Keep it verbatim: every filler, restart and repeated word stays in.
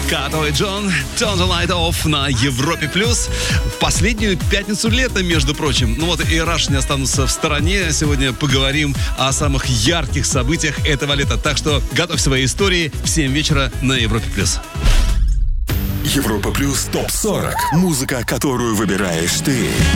Като и Джон, Turn the Light Off на Европе Плюс. В последнюю пятницу лета, между прочим. Ну вот и Rush не останутся в стороне. Сегодня поговорим о самых ярких событиях этого лета. Так что готовь свои истории в семь вечера на Европе Плюс. Европа Плюс топ сорок. Музыка, которую выбираешь ты.